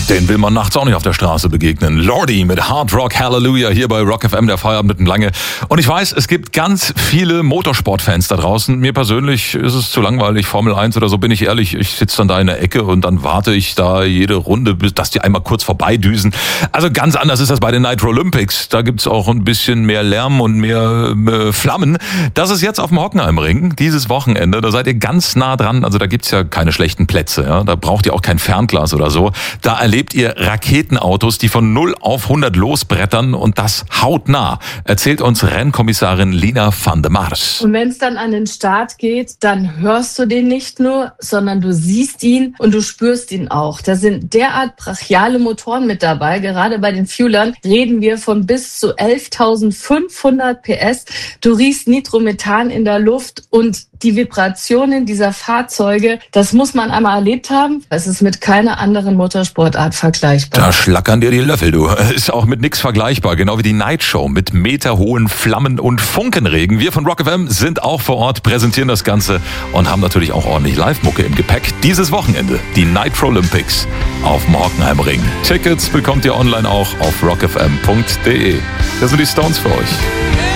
Den will man nachts auch nicht auf der Straße begegnen. Lordi mit Hard Rock Hallelujah hier bei Rock FM, der Feierabend mitten lange. Und ich weiß, es gibt ganz viele Motorsportfans da draußen. Mir persönlich ist es zu langweilig, Formel 1 oder so, bin ich ehrlich. Ich sitze dann da in der Ecke und dann warte ich da jede Runde, bis dass die einmal kurz vorbeidüsen. Also ganz anders ist das bei den Nitro Olympics. Da gibt's auch ein bisschen mehr Lärm und mehr Flammen. Das ist jetzt auf dem Hockenheimring, dieses Wochenende. Da seid ihr ganz nah dran. Also da gibt's ja keine schlechten Plätze. Ja? Da braucht ihr auch kein Fernglas oder so. Da erlebt ihr Raketenautos, die von 0 auf 100 losbrettern und das hautnah, erzählt uns Rennkommissarin Lina van de Mars. Und wenn es dann an den Start geht, dann hörst du den nicht nur, sondern du siehst ihn und du spürst ihn auch. Da sind derart brachiale Motoren mit dabei. Gerade bei den Fuelern reden wir von bis zu 11.500 PS. Du riechst Nitromethan in der Luft und die Vibrationen dieser Fahrzeuge, das muss man einmal erlebt haben. Es ist mit keiner anderen Motorsportart vergleichbar. Da schlackern dir die Löffel, du. Ist auch mit nix vergleichbar. Genau wie die Night Show mit meterhohen Flammen und Funkenregen. Wir von Rock FM sind auch vor Ort, präsentieren das Ganze und haben natürlich auch ordentlich Live-Mucke im Gepäck. Dieses Wochenende die Nitro Olympics auf dem Hockenheimring. Tickets bekommt ihr online auch auf rockfm.de. Das sind die Stones für euch.